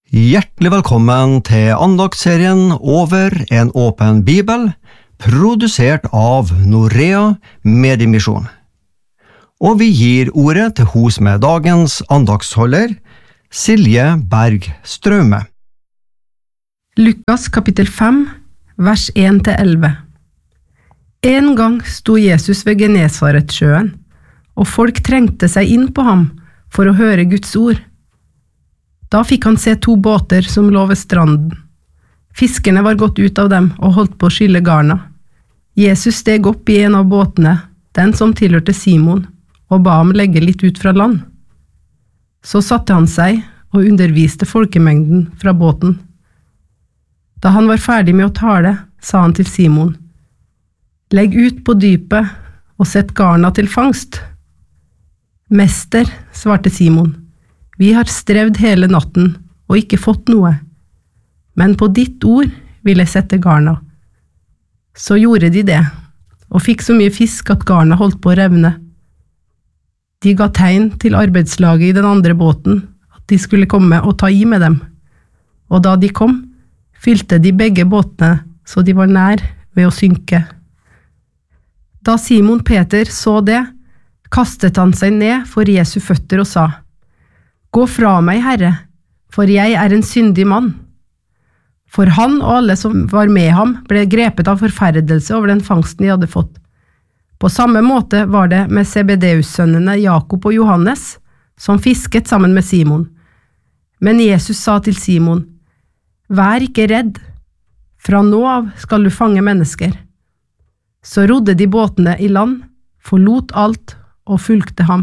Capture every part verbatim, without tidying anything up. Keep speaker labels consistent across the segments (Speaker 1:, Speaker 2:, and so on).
Speaker 1: Hjertelig velkommen til andaktsserien Over en åpen bibel, produsert av Norea Mediemisjon. Og vi gir ordet til hos med dagens andaktsholder, Silje Berg Straume.
Speaker 2: Lukas kapittel fem, vers en til elleve. En gang sto Jesus ved Genesaretsjøen, og folk trengte seg inn på ham for å høre Guds ord. Da fikk han se to båter som lå ved stranden. Fiskerne var gått ut av dem og holdt på å skylle garna. Jesus steg opp i en av båtene, den som tilhørte Simon, og ba ham legge litt ut fra land. Så satte han seg og underviste folkemengden fra båten. Da han var ferdig med å tale, sa han til Simon: «Legg ut på dypet og sett garna til fangst.» «Mester», svarte Simon, «vi har strevd hele natten og ikke fått noe, men på ditt ord vil jeg sette garna.» Så gjorde de det, og fikk så mye fisk at garna holdt på å revne. De ga tegn til arbeidslaget i den andre båten at de skulle komme og ta i med dem, og da de kom, fylte de begge båtene så de var nær ved å synke. Da Simon Peter så det, kastet han seg ned for Jesu føtter og sa: «Gå fra meg, Herre, for jeg er en syndig mann.» For han og alle som var med ham ble grepet av forferdelse over den fangsten de hadde fått. På samme måte var det med Zebedeus-sønnene Jakob og Johannes, som fisket sammen med Simon. Men Jesus sa til Simon: «Vær ikke redd, fra nå av skal du fange mennesker.» Så rodde de båtene i land, forlot alt og fulgte ham.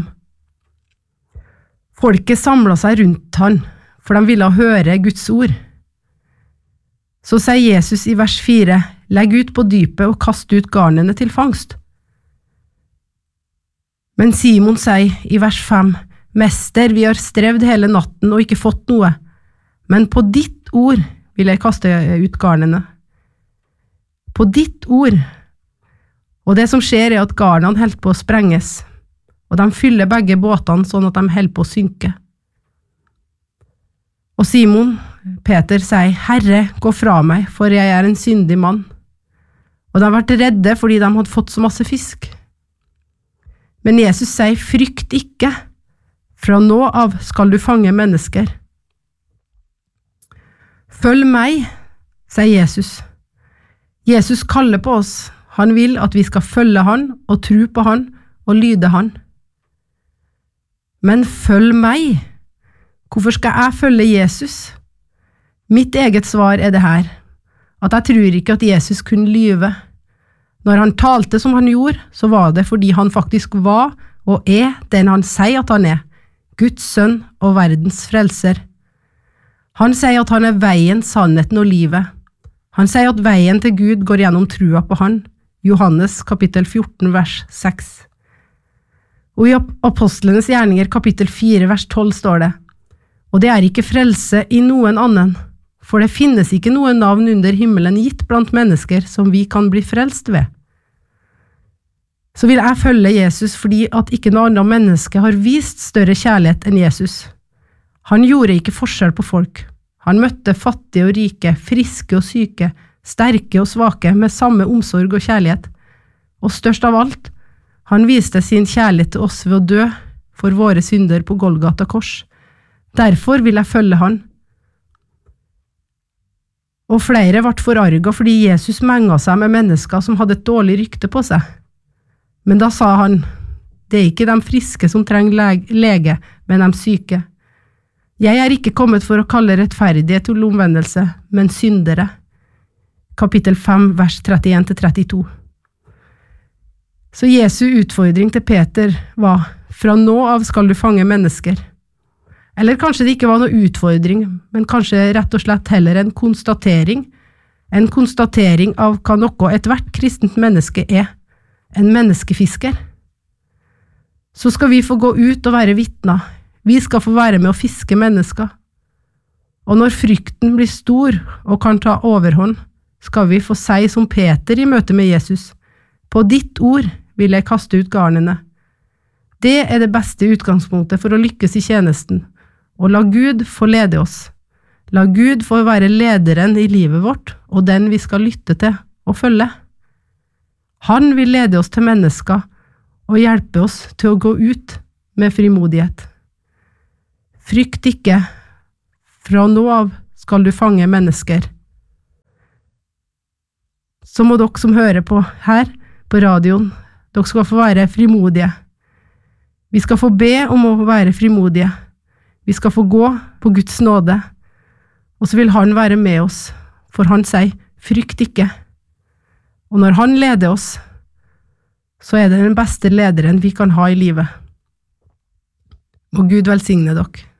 Speaker 2: Folket samlet seg rundt han, for de ville høre Guds ord. Så sier Jesus i vers fire: «Legg ut på dypet og kast ut garnene til fangst.» Men Simon sier i vers fem: «Mester, vi har strevd hele natten og ikke fått noe, men på ditt ord vil jeg kaste ut garnene.» På ditt ord. Og det som skjer er at garnene holder på å sprenges, og de fyller begge båtene sånn at de holder på å synke. Og Simon Peter sier: «Herre, gå fra meg, for jeg er en syndig mann.» Og de ble redde fordi de hadde fått så masse fisk. Men Jesus sier: «Frykt ikke, fra nå av skal du fange mennesker.» «Følg meg», sier Jesus. Jesus kaller på oss. Han vil at vi skal følge han og tro på han og lyde han. Men følg meg. Hvorfor skal jeg følge Jesus? Mitt eget svar er det her, at jeg tror ikke at Jesus kunne lyve. Når han talte som han gjorde, så var det fordi han faktisk var og er den han sier at han er, Guds sønn og verdens frelser. Han sier at han er veien, sannheten og livet. Han sier at veien til Gud går gjennom trua på han. Johannes kapittel fjorten vers seks. Og i Apostlenes gjerninger kapittel fire vers tolv står det: «Og det er ikke frelse i noen annen, for det finnes ikke noe navn under himmelen gitt blant mennesker som vi kan bli frelst ved.» Så vil jeg følge Jesus fordi at ikke noe annet menneske har vist større kjærlighet enn Jesus. Han gjorde ikke forskjell på folk. Han møtte fattige og rike, friske og syke, sterke og svake med samme omsorg og kjærlighet. Og størst av alt, han viste sin kjærlighet til oss ved å dø for våre synder på Golgata kors. Derfor vil jeg følge han. Og flere ble forarget fordi Jesus menget seg med mennesker som hadde et dårlig rykte på seg. Men da sa han: «Det er ikke de friske som trenger lege, men de syke. Jeg er ikke kommet for å kalle rettferdige til omvendelse, men syndere.» Kapittel fem, vers trettien til trettito. Så Jesu utfordring til Peter var: «Fra nå av skal du fange mennesker.» Eller kanskje det ikke var noe utfordring, men kanskje rett og slett heller en konstatering. En konstatering av hva noe et hvert kristent menneske er. En menneskefisker. Så skal vi få gå ut og være vitner. Vi skal få være med å fiske mennesker. Og når frykten blir stor og kan ta overhånd, skal vi få si som Peter i møte med Jesus: «På ditt ord vil jeg kaste ut garnene.» Det er det beste utgangspunktet for å lykkes i tjenesten, og la Gud få lede oss. La Gud få være lederen i livet vårt, og den vi skal lytte til og følge. Han vil lede oss til mennesker og hjelpe oss til å gå ut med frimodighet. Frykt ikke, fra nå av skal du fange mennesker. Så må dere som hører på her, på radioen, dere skal få være frimodige. Vi skal få be om å være frimodige. Vi skal få gå på Guds nåde, og så vil han være med oss, for han sier, frykt ikke. Og når han leder oss, så er det den beste lederen vi kan ha i livet. Må Gud velsigne dere.